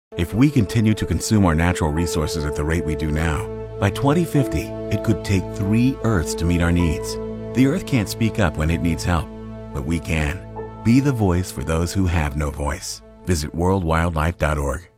If we continue to consume our natural resources at the rate we do now, by 2050, it could take 3 Earths to meet our needs. The Earth can't speak up when it needs help, but we can. Be the voice for those who have no voice. Visit worldwildlife.org.